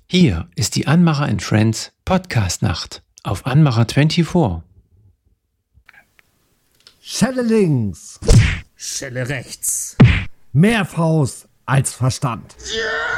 Hier ist die Anmacher Friends Podcast-Nacht auf Anmacher 24. Schelle links. Schelle rechts. Mehr Faust als Verstand. Ja!